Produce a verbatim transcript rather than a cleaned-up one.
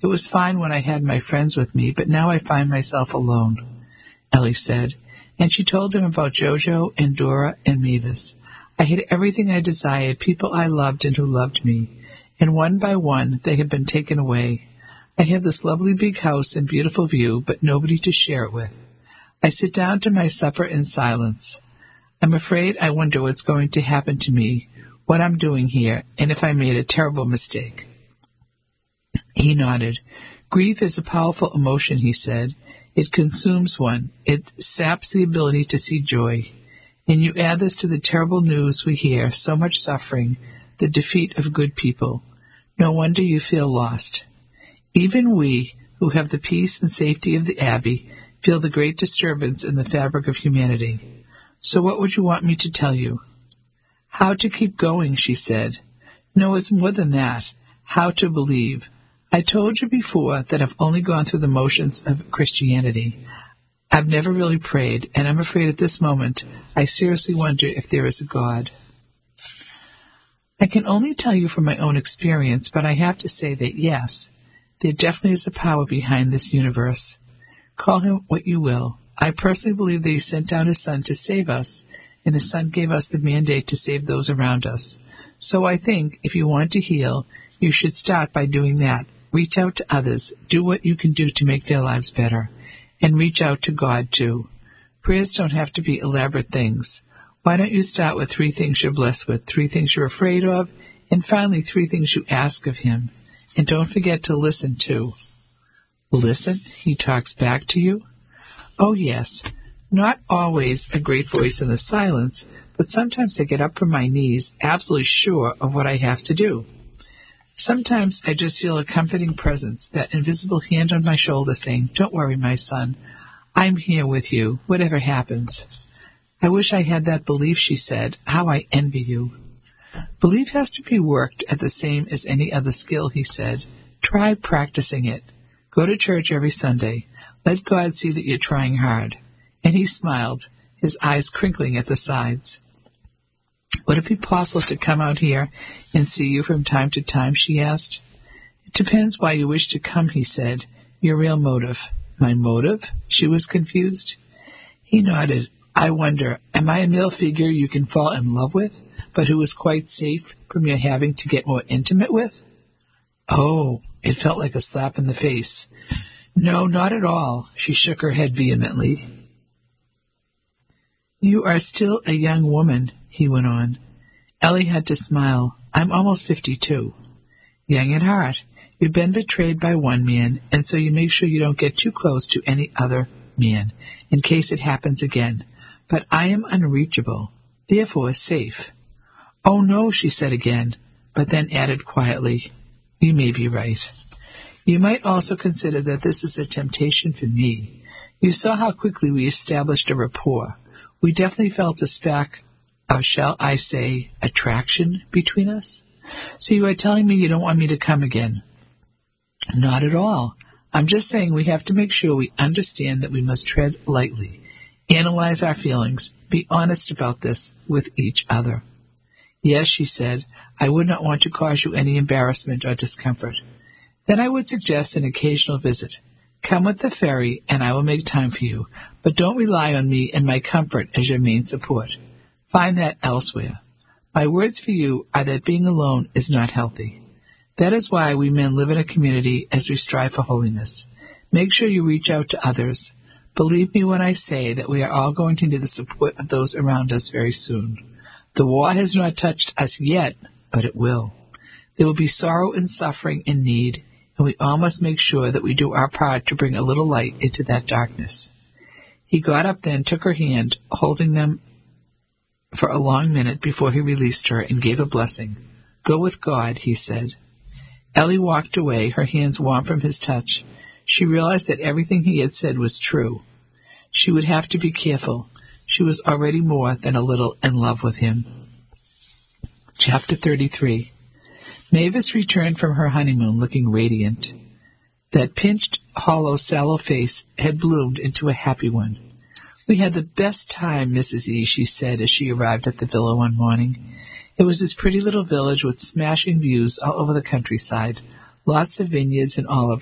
It was fine when I had my friends with me, but now I find myself alone, Ellie said, and she told him about Jojo and Dora and Mavis. I had everything I desired, people I loved and who loved me, and one by one they have been taken away. I have this lovely big house and beautiful view, but nobody to share it with. I sit down to my supper in silence. I'm afraid I wonder what's going to happen to me, what I'm doing here, and if I made a terrible mistake. He nodded. Grief is a powerful emotion, he said. It consumes one. It saps the ability to see joy. And you add this to the terrible news we hear, so much suffering, the defeat of good people. No wonder you feel lost. Even we, who have the peace and safety of the Abbey, feel the great disturbance in the fabric of humanity. So what would you want me to tell you? How to keep going, she said. No, it's more than that. How to believe. I told you before that I've only gone through the motions of Christianity. I've never really prayed, and I'm afraid at this moment I seriously wonder if there is a God. I can only tell you from my own experience, but I have to say that yes, there definitely is a power behind this universe. Call him what you will. I personally believe that he sent down his son to save us, and his son gave us the mandate to save those around us. So I think if you want to heal, you should start by doing that. Reach out to others. Do what you can do to make their lives better. And reach out to God, too. Prayers don't have to be elaborate things. Why don't you start with three things you're blessed with, three things you're afraid of, and finally three things you ask of him. And don't forget to listen, too. Listen? He talks back to you? Oh, yes. Not always a great voice in the silence, but sometimes I get up from my knees, absolutely sure of what I have to do. Sometimes I just feel a comforting presence, that invisible hand on my shoulder saying, don't worry, my son. I'm here with you, whatever happens. I wish I had that belief, she said. How I envy you. Belief has to be worked at the same as any other skill, he said. Try practicing it. Go to church every Sunday. Let God see that you're trying hard. And he smiled, his eyes crinkling at the sides. Would it be possible to come out here and see you from time to time, she asked. It depends why you wish to come, he said. Your real motive. My motive? She was confused. He nodded. I wonder, am I a male figure you can fall in love with, but who is quite safe from your having to get more intimate with? Oh, it felt like a slap in the face. No, not at all. She shook her head vehemently. You are still a young woman, he went on. Ellie had to smile. I'm almost fifty-two. Young at heart. You've been betrayed by one man, and so you make sure you don't get too close to any other man, in case it happens again. But I am unreachable, therefore safe. Oh, no, she said again, but then added quietly, you may be right. You might also consider that this is a temptation for me. You saw how quickly we established a rapport. We definitely felt a spark of, shall I say, attraction between us. So you are telling me you don't want me to come again? Not at all. I'm just saying we have to make sure we understand that we must tread lightly, analyze our feelings, be honest about this with each other. Yes, she said, I would not want to cause you any embarrassment or discomfort. Then I would suggest an occasional visit. Come with the ferry, and I will make time for you, but don't rely on me and my comfort as your main support. Find that elsewhere. My words for you are that being alone is not healthy. That is why we men live in a community as we strive for holiness. Make sure you reach out to others. Believe me when I say that we are all going to need the support of those around us very soon. The war has not touched us yet, but it will. There will be sorrow and suffering and need, and we all must make sure that we do our part to bring a little light into that darkness. He got up then, took her hand, holding them for a long minute before he released her and gave a blessing. Go with God, he said. Ellie walked away, her hands warm from his touch. She realized that everything he had said was true. She would have to be careful. She was already more than a little in love with him. Chapter thirty-three. Mavis returned from her honeymoon looking radiant. That pinched, hollow, sallow face had bloomed into a happy one. We had the best time, Missus E., she said as she arrived at the villa one morning. It was this pretty little village with smashing views all over the countryside, lots of vineyards and olive